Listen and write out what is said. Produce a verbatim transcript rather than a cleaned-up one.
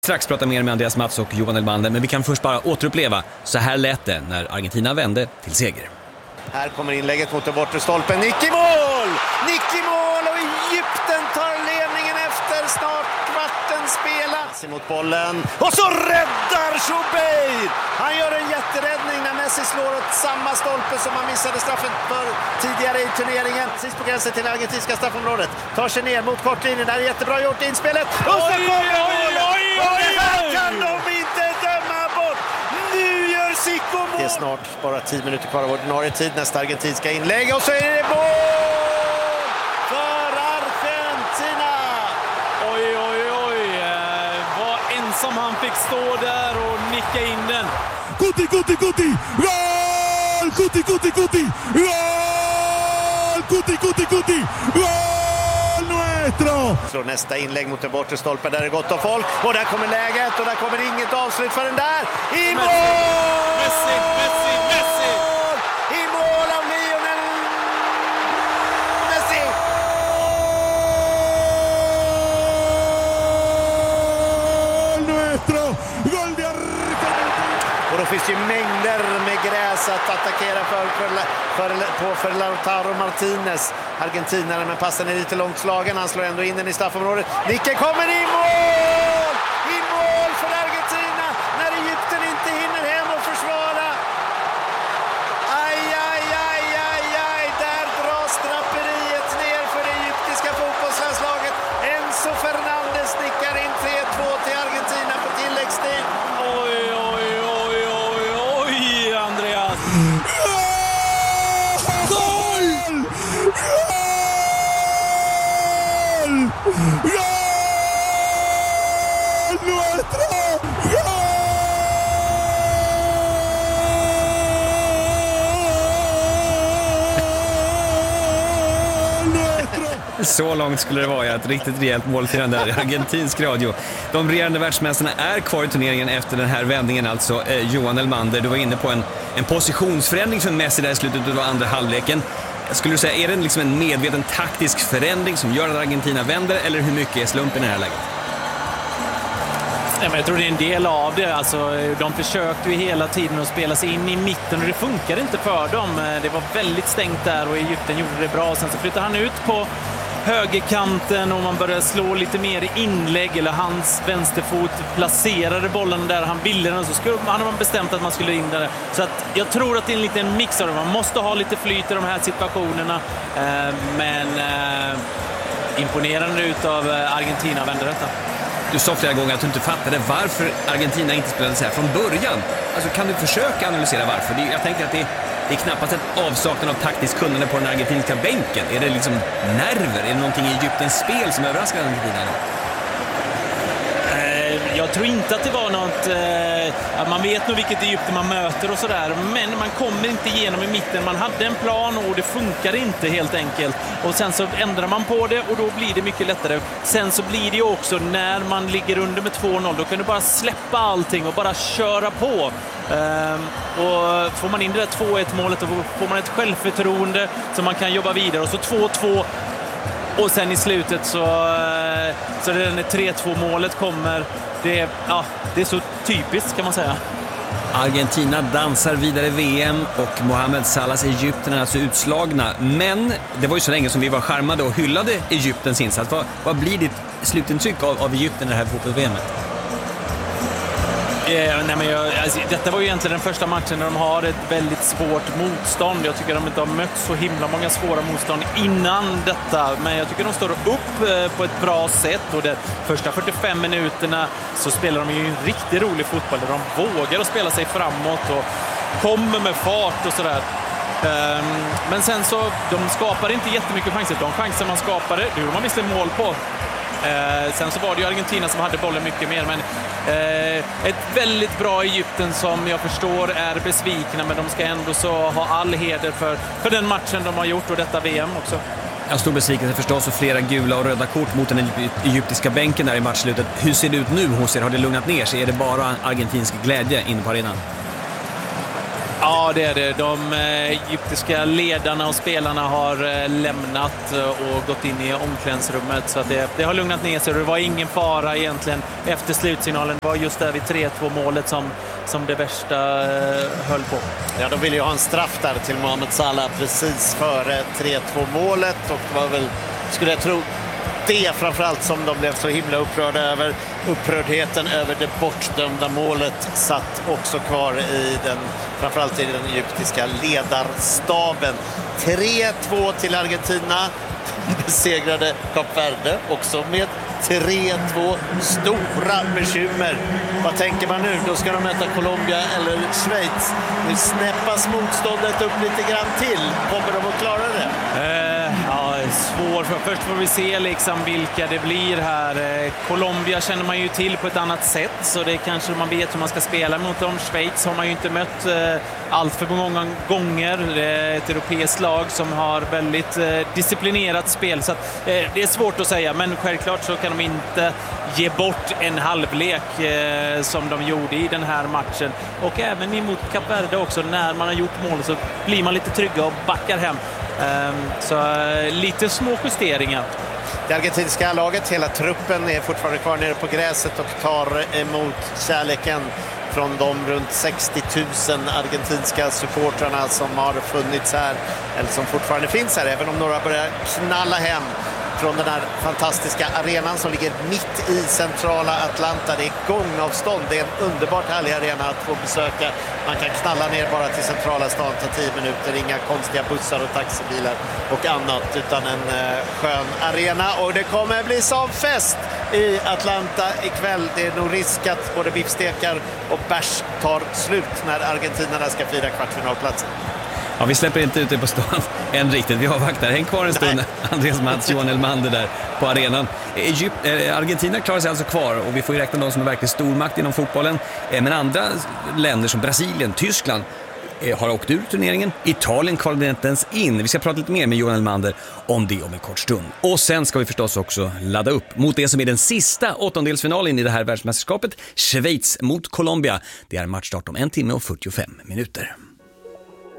Strax prata mer med Andreas Mats och Johan Elmander, men vi kan först bara återuppleva så här lät det när Argentina vände till seger. Här kommer inlägget mot den bortre stolpen. Nick i mål! Nick i mål och Egypten tar ledningen efter snart kvarten spelas. Mot bollen och så räddar Schubeir! Han gör en jätteräddning när Messi slår åt samma stolpe som han missade straffen för tidigare i turneringen. Sist på gränsen till argentinska straffområdet. Tar sig ner mot kortlinjen. Det är jättebra gjort inspelet. Och så kommer målet! Och det här kan de inte döma bort! Nu gör Zico mål! Det är snart bara tio minuter kvar av ordinarie tid. Nästa argentinska inlägg och så är det mål för Argentina! Oj, oj, oj. Vad ensam han fick stå där och nicka in den. Guti, Guti, Guti! Gol! Guti, Guti, Guti! Gol! Guti, Guti, Guti! Gol nuestro! Slår nästa inlägg mot den bortre stolpen där det är gott om folk. Och där kommer läget och där kommer inget avslut för den där. I mål! Messi, Messi, Messi! I mål av Lionel Messi! Gol nuestro! Gol de Argentina! Och då finns det ju mängder med gräs att attackera för, för, för, på för Lautaro Martinez. Argentinaren, men passen är lite långt slagen. Han slår ändå in den i straffområdet. Nicke kommer i mål! I mål för Argentina när Egypten inte hinner hem och försvara. Aj, aj, aj, aj, aj. Där dras draperiet ner för det egyptiska fotbollslandslaget. Enzo Fernandez nickar in tre två till Argentina på tilläggstid. Oj, oj, oj, oj, oj, Andreas. Gol! Gol! Nuestro! Så långt skulle det vara, ett riktigt rejält målfirande där i argentinsk radio. De regerande världsmästarna är kvar i turneringen efter den här vändningen, alltså eh, Johan Elmander. Du var inne på en, en positionsförändring för Messi där i slutet av andra halvleken. Skulle du säga, är det liksom en medveten taktisk förändring som gör att Argentina vänder, eller hur mycket är slumpen i det här läget? Ja, men jag tror det är en del av det. Alltså, de försökte ju hela tiden att spela sig in i mitten och det funkar inte för dem. Det var väldigt stängt där och Egypten gjorde det bra. Sen så flyttade han ut på högerkanten och man började slå lite mer i inlägg, eller hans vänsterfot placerade bollen där han ville den, så skulle han ha bestämt att man skulle in där. Så att jag tror att det är en liten mix av det. Man måste ha lite flyt i de här situationerna, men imponerande utav Argentina vänder detta. Du sa flera gånger att du inte fattade varför Argentina inte spelade så här från början. Alltså, kan du försöka analysera varför? Det, jag tänker att det, det är knappast ett avsaknad av taktiskt kunnande på den argentinska bänken. Är det liksom nerver? Är det någonting i Egyptens spel som överraskar Argentina? Jag tror inte att det var något... Eh, man vet nog vilket Egypten man möter och sådär, men man kommer inte igenom i mitten. Man hade en plan och det funkar inte helt enkelt. Och sen så ändrar man på det och då blir det mycket lättare. Sen så blir det ju också när man ligger under med två noll, då kan du bara släppa allting och bara köra på. Eh, och får man in det där två ett målet, då får man ett självförtroende som man kan jobba vidare. Och så två två. Och sen i slutet så, så det när tre två målet kommer, det, ja, det är så typiskt kan man säga. Argentina dansar vidare i V M och Mohamed Salahs Egypten är alltså utslagna. Men det var ju så länge som vi var charmade och hyllade Egyptens insats. Vad, vad blir ditt slutintryck av, av Egypten i det här fotbolls-V M? Eh, nej men jag, alltså, detta var ju egentligen den första matchen där de har ett väldigt svårt motstånd. Jag tycker de inte har mött så himla många svåra motstånd innan detta. Men jag tycker de står upp eh, på ett bra sätt. Och de första fyrtiofem minuterna så spelar de ju en riktigt rolig fotboll. Där de vågar att spela sig framåt och kommer med fart och sådär. Um, men sen så, de skapar inte jättemycket chanser. De chanser man skapade, det gjorde man visst mål på. Eh, sen så var det ju Argentina som hade bollen mycket mer, men eh, ett väldigt bra Egypten som jag förstår är besvikna, men de ska ändå så ha all heder för, för den matchen de har gjort och detta V M också. Jag stod besviken förstås och flera gula och röda kort mot den egyptiska bänken där i matchslutet. Hur ser det ut nu hos er? Har det lugnat ner sig? Är det bara argentinsk glädje inne på arenan? Ja, det är det. De egyptiska ledarna och spelarna har lämnat och gått in i omklädningsrummet, så att det, det har lugnat ner sig. Det var ingen fara egentligen efter slutsignalen. Det var just där vid tre två målet som, som det värsta höll på. Ja, de ville ju ha en straff där till Mohamed Salah precis före tre två målet, och det var väl, skulle jag tro, det framförallt som de blev så himla upprörda över. Upprördheten över det bortdömda målet satt också kvar i den, framförallt i den egyptiska ledarstaben. tre två till Argentina. Besegrade Kap Verde också med tre två. Stora bekymmer. Vad tänker man nu? Då ska de möta Colombia eller Schweiz. Nu snäppas motståndet upp lite grann till. Kommer de att klara det? Uh, ja, svår. Först får vi se liksom vilka det blir här. Uh, Colombia känner man ju till på ett annat sätt, så det kanske man vet hur man ska spela mot dem. Schweiz har man ju inte mött uh, allt för många gånger. Det är ett europeiskt lag som har väldigt uh, disciplinerat spel, så att, uh, det är svårt att säga, men självklart så kan de inte ge bort en halvlek uh, som de gjorde i den här matchen. Och även emot Kap Verde också, när man har gjort mål så blir man lite trygga och backar hem. Um, så uh, lite små justeringar. Det argentinska laget, hela truppen, är fortfarande kvar nere på gräset och tar emot kärleken från de runt sextio tusen argentinska supportrarna som har funnits här, eller som fortfarande finns här, även om några börjar knalla hem från den här fantastiska arenan som ligger mitt i centrala Atlanta. Det är gångavstånd. Det är en underbart härlig arena att få besöka. Man kan knalla ner bara till centrala stan, ta tio minuter. Inga konstiga bussar och taxibilar och annat, utan en eh, skön arena. Och det kommer bli som fest i Atlanta ikväll. Det är nog risk att både biffstekar och bärs tar slut när argentinarna ska fira kvartfinalplatsen. Ja, vi släpper inte ut det på stan än riktigt. Vi avvaktar. Häng kvar en stund. Nej. Andreas Mats, Johan Elmander där på arenan. Egypt, äh, Argentina klarar sig alltså kvar, och vi får ju räkna dem som är verkligen stormakt inom fotbollen. Äh, men andra länder som Brasilien, Tyskland äh, har åkt ur turneringen. Italien kvalade inte ens in. Vi ska prata lite mer med Johan Elmander om det om en kort stund. Och sen ska vi förstås också ladda upp mot det som är den sista åttondelsfinalen i det här världsmästerskapet. Schweiz mot Colombia. Det är matchstart om en timme och fyrtiofem minuter.